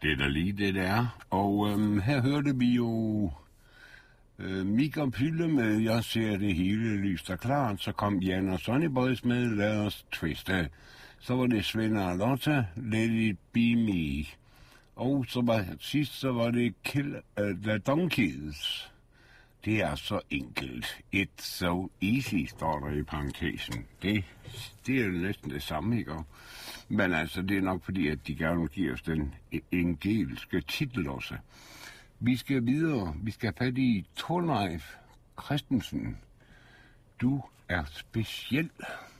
Det er da lige det, der er. Og her hørte vi jo Mik og Pylle med Jeg ser det hele lyst og klart. Så kom Jan og Sonny Boys med Lad os twiste. Så var det Svend og Lotta, Let it be me. Og så var det Kill the Donkeys. Det er så enkelt. It's so easy, står der i parentesen. Det er jo næsten det samme, ikke? Men altså, det er nok fordi, at de gerne vil give os den engelske titel også. Vi skal videre. Vi skal have fat i Torleif Christensen. Du er speciel.